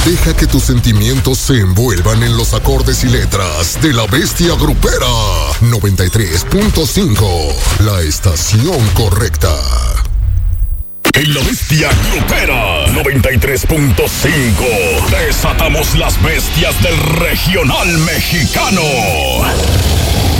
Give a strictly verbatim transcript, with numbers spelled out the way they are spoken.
Deja que tus sentimientos se envuelvan en los acordes y letras de La Bestia Grupera. noventa y tres punto cinco, la estación correcta. En La Bestia Grupera noventa y tres punto cinco desatamos las bestias del regional mexicano.